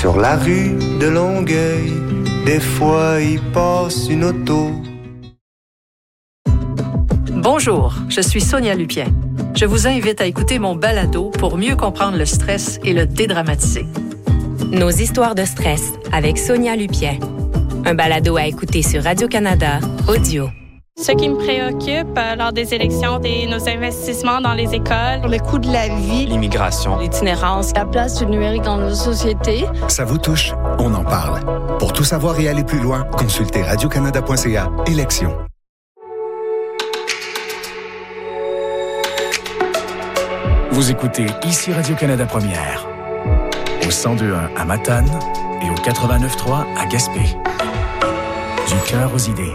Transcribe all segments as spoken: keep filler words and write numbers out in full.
Sur la rue de Longueuil, des fois il passe une auto. Bonjour, je suis Sonia Lupien. Je vous invite à écouter mon balado pour mieux comprendre le stress et le dédramatiser. Nos histoires de stress avec Sonia Lupien. Un balado à écouter sur Radio-Canada Audio. Ce qui me préoccupe euh, lors des élections, c'est nos investissements dans les écoles, le coût de la vie, l'immigration, l'itinérance, la place du numérique dans nos sociétés. Ça vous touche? On en parle. Pour tout savoir et aller plus loin, consultez radio canada point c a élections. Vous écoutez ici Radio-Canada Première, au cent deux virgule un à Matane et au quatre-vingt-neuf virgule trois à Gaspé. Du cœur aux idées.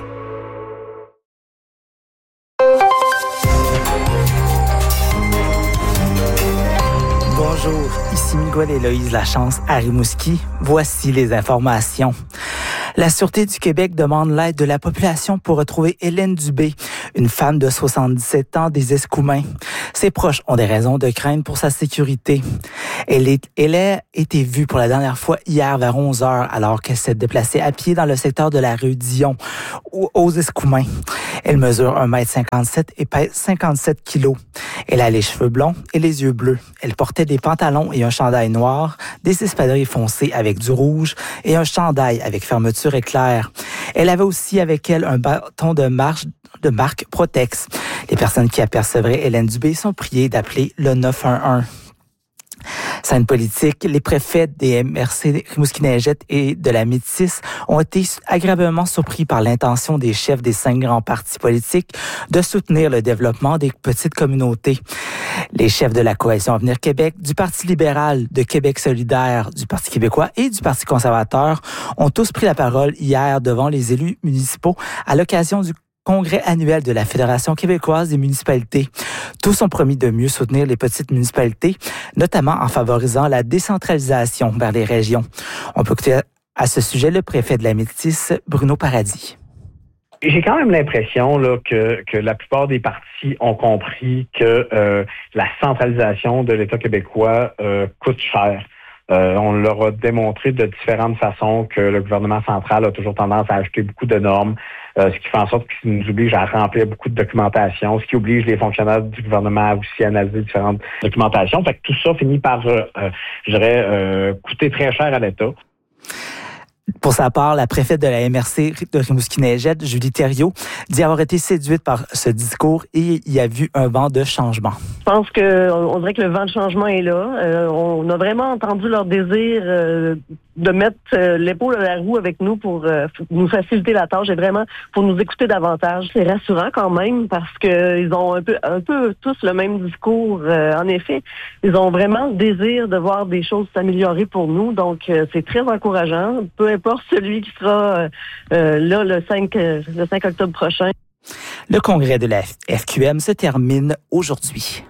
Bonjour, ici Miguel Héloïse Lachance à Rimouski. Voici les informations. La Sûreté du Québec demande l'aide de la population pour retrouver Hélène Dubé, une femme de soixante-dix-sept ans des Escoumins. Ses proches ont des raisons de craindre pour sa sécurité. Elle, est, elle a été vue pour la dernière fois hier vers onze heures alors qu'elle s'est déplacée à pied dans le secteur de la rue Dion, aux Escoumins. Elle mesure un mètre cinquante-sept et pèse cinquante-sept kilos. Elle a les cheveux blonds et les yeux bleus. Elle portait des pantalons et un chandail noir, des espadrilles foncées avec du rouge et un chandail avec fermeture éclair. Elle avait aussi avec elle un bâton de marche de marque Protex. Les personnes qui apercevraient Hélène Dubé sont priées d'appeler le neuf un un. Scène politique, les préfets des M R C Rimouski-Neigette et de la Métis ont été agréablement surpris par l'intention des chefs des cinq grands partis politiques de soutenir le développement des petites communautés. Les chefs de la Coalition Avenir Québec, du Parti libéral, de Québec solidaire, du Parti québécois et du Parti conservateur ont tous pris la parole hier devant les élus municipaux à l'occasion du congrès annuel de la Fédération québécoise des municipalités. Tous ont promis de mieux soutenir les petites municipalités, notamment en favorisant la décentralisation vers les régions. On peut écouter à ce sujet le préfet de la Métis, Bruno Paradis. J'ai quand même l'impression là, que, que la plupart des partis ont compris que euh, la centralisation de l'État québécois euh, coûte cher. Euh, on leur a démontré de différentes façons que le gouvernement central a toujours tendance à ajouter beaucoup de normes, euh, ce qui fait en sorte qu'il nous oblige à remplir beaucoup de documentation, ce qui oblige les fonctionnaires du gouvernement à aussi analyser différentes documentations. Fait que tout ça finit par, euh, euh, je dirais, euh, coûter très cher à l'État. Pour sa part, la préfète de la M R C de Rimouski-Neigette, Julie Thériault, dit avoir été séduite par ce discours et y a vu un vent de changement. Je pense que on dirait que le vent de changement est là. Euh, on a vraiment entendu leur désir euh, de mettre euh, l'épaule à la roue avec nous pour euh, nous faciliter la tâche et vraiment pour nous écouter davantage. C'est rassurant quand même parce que ils ont un peu, un peu tous le même discours. Euh, en effet, ils ont vraiment le désir de voir des choses s'améliorer pour nous. Donc, euh, c'est très encourageant. Peu importe celui qui sera euh, là le cinq, euh, le cinq octobre prochain. Le congrès de la F Q M se termine aujourd'hui.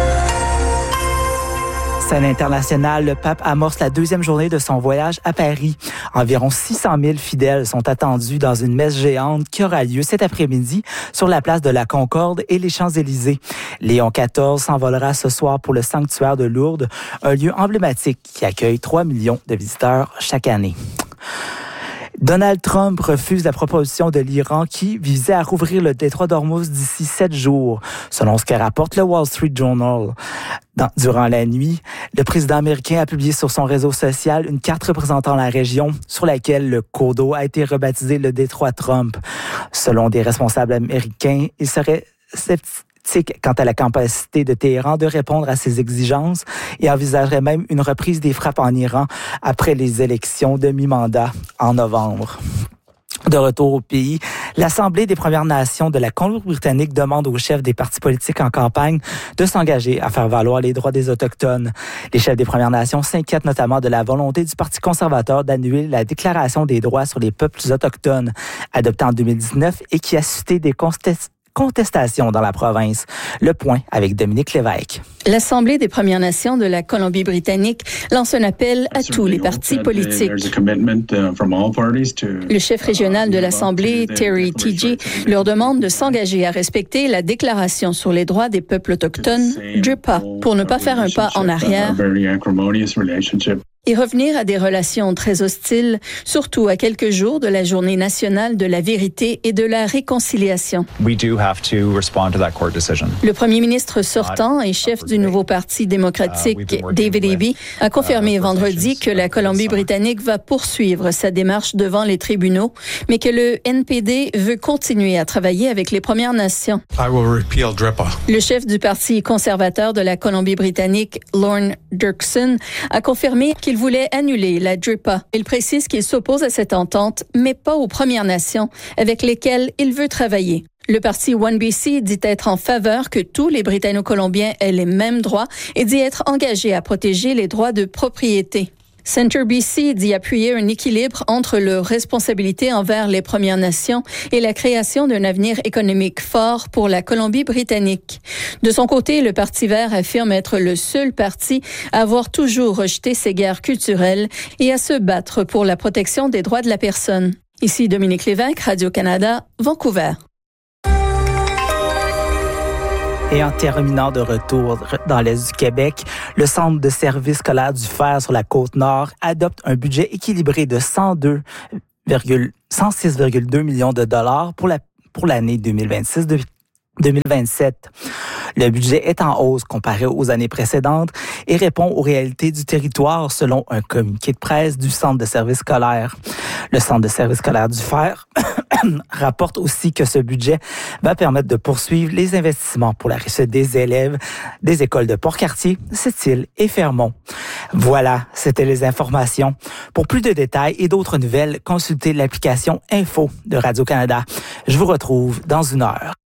Scène internationale, le pape amorce la deuxième journée de son voyage à Paris. Environ six cent mille fidèles sont attendus dans une messe géante qui aura lieu cet après-midi sur la place de la Concorde et les Champs-Élysées. Léon quatorze s'envolera ce soir pour le sanctuaire de Lourdes, un lieu emblématique qui accueille trois millions de visiteurs chaque année. Donald Trump refuse la proposition de l'Iran qui visait à rouvrir le détroit d'Ormuz d'ici sept jours, selon ce que rapporte le Wall Street Journal. Dans, durant la nuit, le président américain a publié sur son réseau social une carte représentant la région sur laquelle le cours d'eau a été rebaptisé le détroit Trump. Selon des responsables américains, il serait sceptique quant à la capacité de Téhéran de répondre à ses exigences et envisagerait même une reprise des frappes en Iran après les élections de mi-mandat en novembre. De retour au pays, l'Assemblée des Premières Nations de la Colombie-Britannique demande aux chefs des partis politiques en campagne de s'engager à faire valoir les droits des Autochtones. Les chefs des Premières Nations s'inquiètent notamment de la volonté du Parti conservateur d'annuler la Déclaration des droits sur les peuples autochtones, adoptée en deux mille dix-neuf et qui a suscité des contestations contestation dans la province. Le point avec Dominique Lévesque. L'Assemblée des Premières Nations de la Colombie-Britannique lance un appel à tous les partis politiques. Le chef régional de l'Assemblée, Terry Teegee, leur demande de s'engager à respecter la Déclaration sur les droits des peuples autochtones, D R I P A, pour ne pas faire un pas en arrière et revenir à des relations très hostiles, surtout à quelques jours de la Journée nationale de la vérité et de la réconciliation. We do have to respond to that court decision. Le premier ministre sortant et chef du nouveau Parti démocratique, David Eby, a confirmé vendredi que la Colombie-Britannique va poursuivre sa démarche devant les tribunaux, mais que le N P D veut continuer à travailler avec les Premières Nations. I will repeal D R I P A. Le chef du Parti conservateur de la Colombie-Britannique, Lorne Dirksen, a confirmé qu'il voulait annuler la D R I P A. Il précise qu'il s'oppose à cette entente, mais pas aux Premières Nations, avec lesquelles il veut travailler. Le parti One B C dit être en faveur que tous les Britanno-Colombiens aient les mêmes droits et dit être engagé à protéger les droits de propriété. Centre B C dit appuyer un équilibre entre leurs responsabilités envers les Premières Nations et la création d'un avenir économique fort pour la Colombie-Britannique. De son côté, le Parti vert affirme être le seul parti à avoir toujours rejeté ces guerres culturelles et à se battre pour la protection des droits de la personne. Ici Dominique Lévesque, Radio-Canada, Vancouver. Et en terminant de retour dans l'Est du Québec, le Centre de services scolaires du Fer sur la Côte-Nord adopte un budget équilibré de cent six virgule deux millions de dollars pour la pour l'année deux mille vingt-six deux mille vingt-sept. Le budget est en hausse comparé aux années précédentes et répond aux réalités du territoire selon un communiqué de presse du Centre de services scolaires. Le Centre de services scolaires du Fer rapporte aussi que ce budget va permettre de poursuivre les investissements pour la réussite des élèves des écoles de Port-Cartier, Sept-Îles et Fermont. Voilà, c'était les informations. Pour plus de détails et d'autres nouvelles, consultez l'application Info de Radio-Canada. Je vous retrouve dans une heure.